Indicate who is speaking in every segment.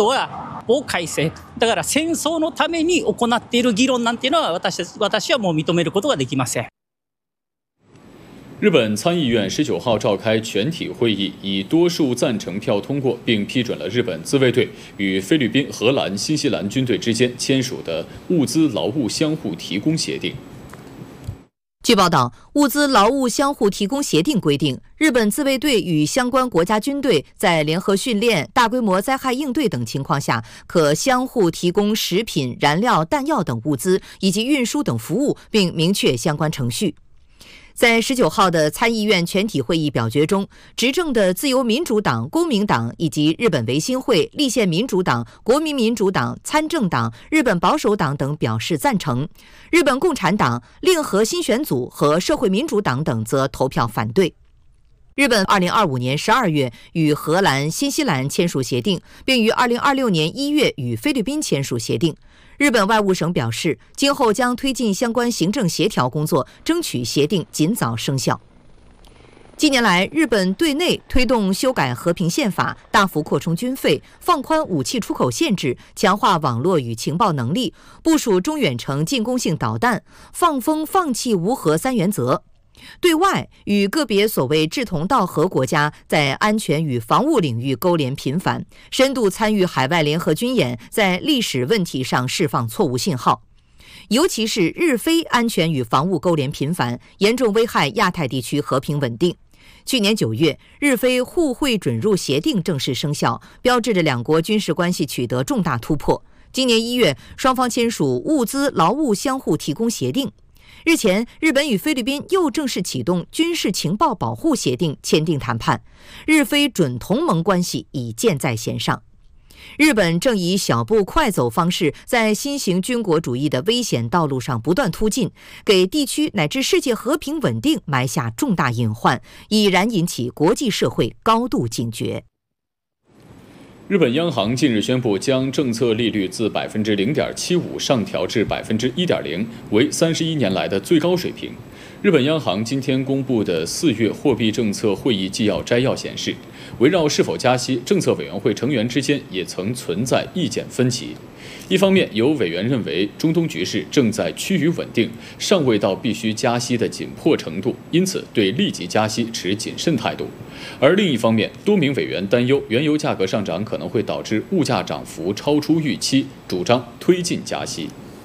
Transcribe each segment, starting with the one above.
Speaker 1: トを改正、だから戦争のために行っている議論なんていうのは私はもう認めることができません。
Speaker 2: 日本参议院19号召开全体会议，以多数赞成票通过，并批准了日本自卫队与菲律宾、荷兰、新西兰军队之间签署的物资劳务相互提供协定。
Speaker 3: 据报道，物资劳务相互提供协定规定，日本自卫队与相关国家军队在联合训练、大规模灾害应对等情况下，可相互提供食品、燃料、弹药等物资以及运输等服务，并明确相关程序。在19号的参议院全体会议表决中，执政的自由民主党、公民党以及日本维新会、立宪民主党、国民民主党、参政党、日本保守党等表示赞成，日本共产党、令和新选组和社会民主党等则投票反对。日本2025年12月与荷兰、新西兰签署协定，并于2026年1月与菲律宾签署协定。日本外务省表示，今后将推进相关行政协调工作，争取协定尽早生效。近年来，日本对内推动修改和平宪法，大幅扩充军费，放宽武器出口限制，强化网络与情报能力，部署中远程进攻性导弹，放风放弃无核三原则。对外与个别所谓志同道合国家在安全与防务领域勾连频繁，深度参与海外联合军演，在历史问题上释放错误信号。尤其是日菲安全与防务勾连频繁，严重危害亚太地区和平稳定。去年9月，日菲互惠准入协定正式生效，标志着两国军事关系取得重大突破。今年1月，双方签署物资劳务相互提供协定。日前，日本与菲律宾又正式启动军事情报保护协定签订谈判，日菲准同盟关系已箭在弦上。日本正以小步快走方式，在新型军国主义的危险道路上不断突进，给地区乃至世界和平稳定埋下重大隐患，已然引起国际社会高度警觉。
Speaker 2: 日本央行近日宣布，将政策利率自0.75%上调至1.0%，为31年来的最高水平。日本央行今天公布的4月货币政策会议纪要摘要显示，围绕是否加息，政策委员会成员之间也曾存在意见分歧。一方面，有委员认为中东局势正在趋于稳定，尚未到必须加息的紧迫程度，因此对立即加息持谨慎态度。而另一方面，多名委员担忧原油价格上涨可能会导致物价涨幅超出预期，主张推进加息。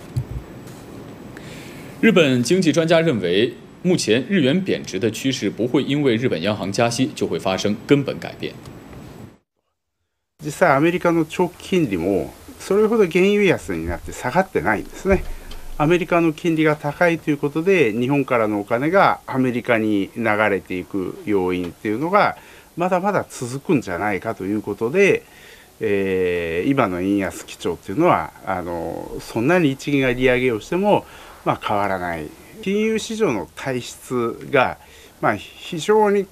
Speaker 2: 日本经济专家认为，目前日元贬值的趋势不会因为日本央行加息就会发生根本改变。
Speaker 4: 実際アメリカの長期金利もそれほど原油安になって下がってないんですね。アメリカの金利が高いということで、日本からのお金がアメリカに流れていく要因っていうのがまだまだ続くんじゃないかということで、今の円安基調っていうのはそんなに日銀が利上げをしても変わらない。金融市場の体質が非常に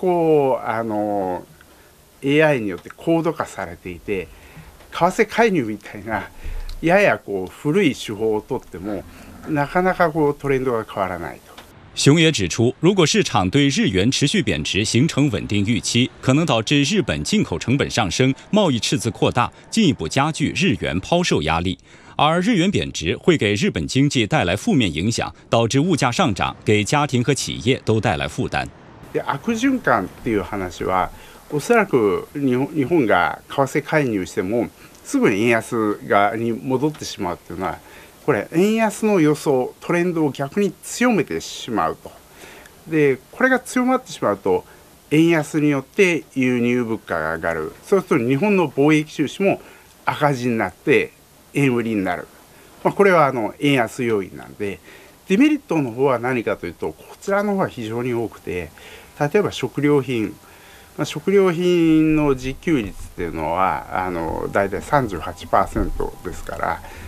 Speaker 4: AI によって高度化されていて、為替介入みたいなやや古い手法をとってもなかなかトレンドが変わらないと。
Speaker 5: 熊也指出，如果市场对日元持续贬值形成稳定预期，可能导致日本进口成本上升，贸易赤字扩大，进一步加剧日元抛售壓力。而日元贬值会给日本经济带来负面影響，導致物價上漲，給家庭和企業都帶來負擔。
Speaker 4: で、悪循環っていう話は、おそらく日本が為替介入してもすぐに円安に戻ってしまうっていうのは、これ円安の予想トレンドを逆に強めてしまうと。で、これが強まってしまうと円安によって輸入物価が上がる。そうすると日本の貿易収支も赤字になって円売りになる。これは円安要因なんで、デメリットの方は何かというと、こちらの方が非常に多くて、例えば食料品の自給率っていうのはだいたい 38% ですから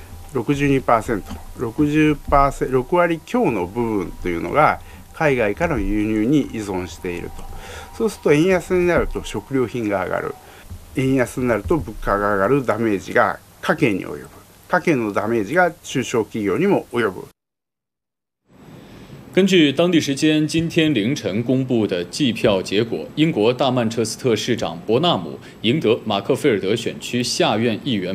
Speaker 4: 、62%、6割強の部分というのが海外からの輸入に依存していると。そうすると円安になると食料品が上がる。円安になると物価が上がるダメージが家計に及ぶ。家計のダメージが中小企業にも及ぶ。
Speaker 2: 根据当地时间今天凌晨公布的计票结果，英国大曼彻斯特市长伯纳姆赢得马克菲尔德选区下院议员